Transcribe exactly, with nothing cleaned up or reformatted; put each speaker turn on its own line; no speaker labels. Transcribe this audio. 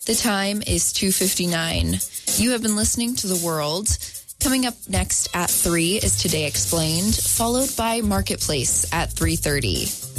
The time is two fifty-nine. You have been listening to The World. Coming up next at three is Today Explained, followed by Marketplace at three thirty.